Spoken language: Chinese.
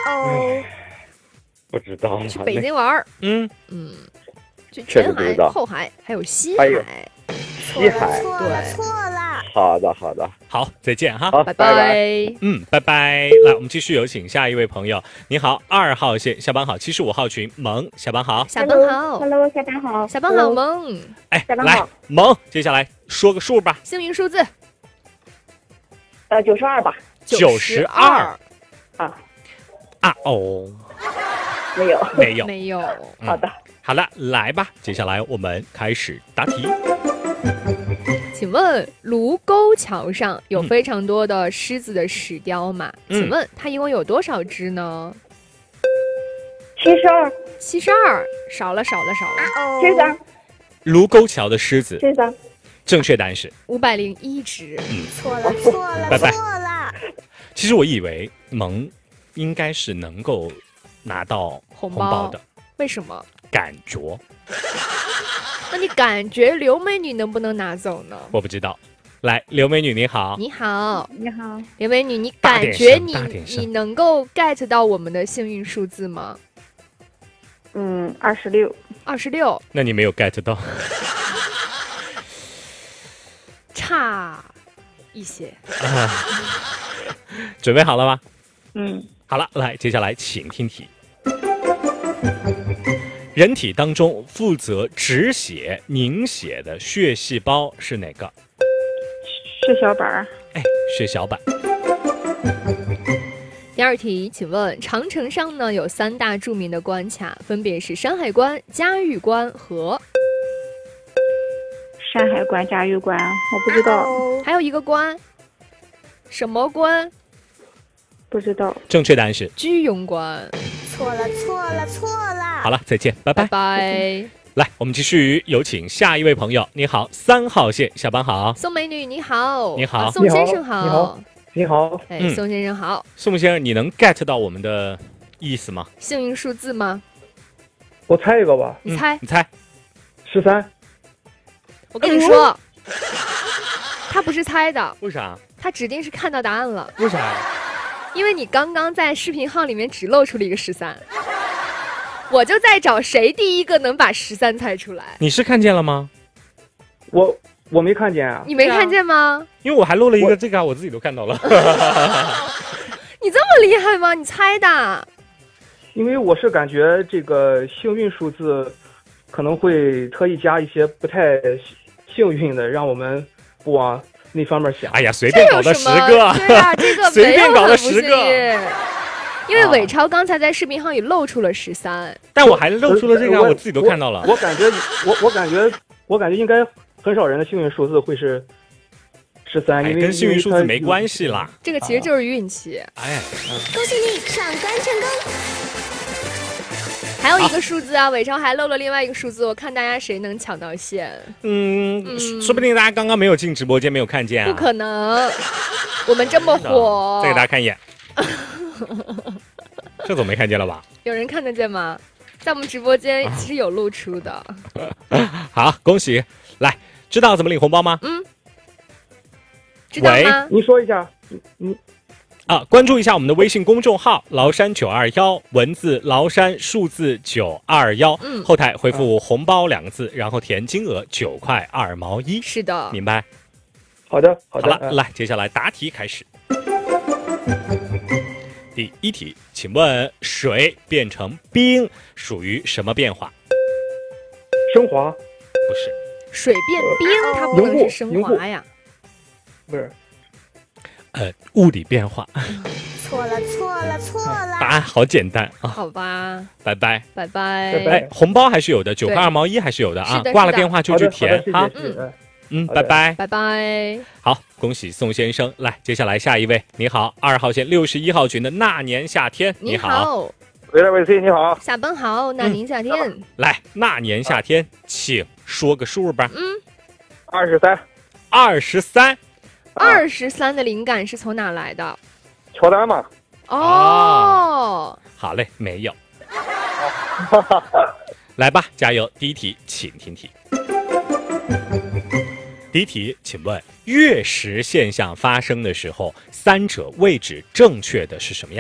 哦， 不知道。 去北京玩儿，去前海、后海还有西海。 西海， 错了。 好的， 好，再见哈， 好， 拜拜。 拜拜。来，我们继续有请下一位朋友。你好，2号线下班好，75号群萌下班好， 下班好 ，Hello， 下班好， 下班好，萌。 哎， 下班好来萌，接下来说个数吧。 幸运数字 92吧。 92啊哦， 没有。 好的，好了，来吧，接下来我们开始答题。 请问卢沟桥上有非常多的狮子的石雕嘛？请问它一共有多少只呢？72，少了。 73， 卢沟桥的狮子， 73， 正确答案是 501只。 错了， 拜拜错了。 其实我以为萌应该是能够拿到红包的， 为什么？ 感觉那你感觉刘美女能不能拿走呢？ 我不知道。来，刘美女你好， 你好，刘美女，你大感觉点声你能够 get 到我们的幸运数字吗 26， 那你没有 get 到。 差一些。 准备好了吗？ 好了，来，接下来请听题。人体当中负责止血、凝血的血细胞是哪个？ 血小板。 哎，血小板。 第二题，请问长城上呢有3大著名的关卡，分别是山海关、嘉峪关和山海关、嘉峪关，我不知道， 还有一个关，什么关？ 不知道。 正确答案是居庸关。 错了。 好了，再见，拜拜。来，我们继续有请下一位朋友。你好，3号线下班好， 宋美女你好。 你好宋先生好。 你好， 哎，宋先生好。 宋先生，你能 get 到我们的意思吗？ 幸运数字吗？ 我猜一个吧。 你猜 13。 我跟你说，他不是猜的。 为啥？ 他指定是看到答案了。 为啥？ 因为你刚刚在视频号里面只露出了一个13，我就在找谁第一个能把13猜出来。 你是看见了吗？ 我没看见啊。 你没看见吗？ 因为我还漏了一个这个，我自己都看到了。 你这么厉害吗？你猜的？ 因为我是感觉这个幸运数字可能会特意加一些不太幸运的，让我们不往那方面想。 哎呀，随便搞的10个， 对啊，这个随便搞的10个。 因为伟超刚才在视频号里露出了13， 但我还露出了这个，我自己都看到了。 我感觉应该很少人的幸运数字会是13，因为跟幸运数字没关系啦。 这个其实就是运气。 哎， 恭喜你上单成功。 还有一个数字啊，伟超还漏了另外一个数字，我看大家谁能抢到线。 说不定大家刚刚没有进直播间，没有看见啊。 不可能，我们这么火。 再给大家看一眼。这总没看见了吧？ 有人看得见吗？在我们直播间其实有露出的。 好，恭喜！来，知道怎么领红包吗？ 知道吗？ 你说一下。 关注一下我们的微信公众号崂山921，文字崂山，数字921，后台回复红包2个字，然后填金额9块2毛1。 是的， 明白。 好的。 好了，来，接下来答题开始。第一题，请问水变成冰属于什么变化？ 升华。 不是。 水变冰，它不能是升华呀。 不是。 物理变化。 错了。 答案好简单啊。 好吧。 拜拜。 哎， 红包还是有的，9块2毛1还是有的啊。挂了电话就去填哈。拜拜。好，恭喜宋先生。来，接下来下一位。你好，2号线61号群的那年夏天。你好。 喂 ，C 你好。 下班好，那年夏天。 来，那年夏天，请说个数吧。 23。 23的灵感是从哪来的？ 乔丹嘛。 哦， 好嘞，没有。来吧，加油！第一题，请听题。第一题，请问月食现象发生的时候，3者位置正确的是什么样？